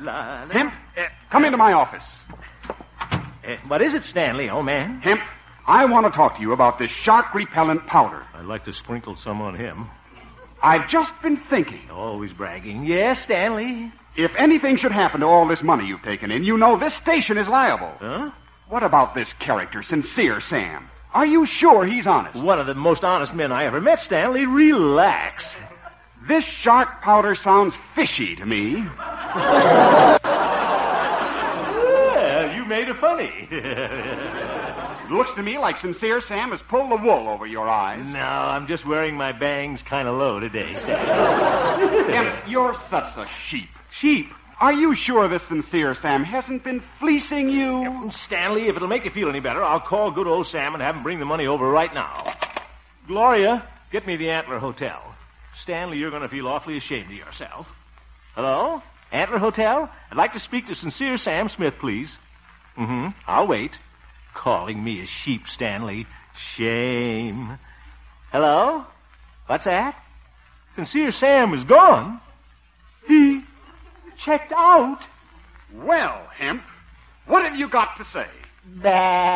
la. Hemp, come into my office. What is it, Stanley, old man? Hemp, I want to talk to you about this shark repellent powder. I'd like to sprinkle some on him. I've just been thinking. Always bragging. Yes, Stanley. If anything should happen to all this money you've taken in, you know this station is liable. Huh? What about this character, Sincere Sam? Are you sure he's honest? One of the most honest men I ever met, Stanley. Relax. This shark powder sounds fishy to me. Well, you made it funny. It looks to me like Sincere Sam has pulled the wool over your eyes. No, I'm just wearing my bangs kind of low today, Stanley. Hemp, you're such a sheep. Sheep. Are you sure this Sincere Sam hasn't been fleecing you? Stanley, if it'll make you feel any better, I'll call good old Sam and have him bring the money over right now. Gloria, get me the Antler Hotel. Stanley, you're going to feel awfully ashamed of yourself. Hello? Antler Hotel? I'd like to speak to Sincere Sam Smith, please. I'll wait. Calling me a sheep, Stanley. Shame. Hello? What's that? Sincere Sam is gone. He checked out. Well, Hemp, what have you got to say? Bah.